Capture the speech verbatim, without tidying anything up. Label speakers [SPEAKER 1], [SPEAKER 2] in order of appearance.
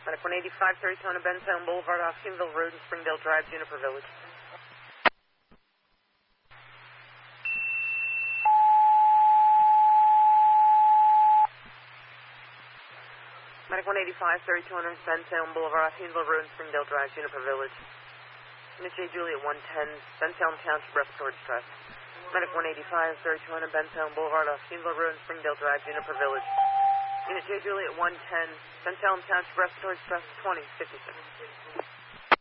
[SPEAKER 1] Medic one eighty-five, Daytona, Bensalem Boulevard, Hoskinville Road, and Springdale Drive, Juniper Village. Medic one eighty-five, Daytona, Bensalem Boulevard, Hoskinville Road, and Springdale Drive, Juniper Village. Unit J. Juliet one ten, Bensalem Township, Respiratory Distress. Medic one eighty-five, Daytona, Bensalem Boulevard, Hoskinville Road, and Springdale Drive, Juniper Village. Unit J. Juliet one ten, Bensalem Township, Respiratory Distress, twenty fifty-six.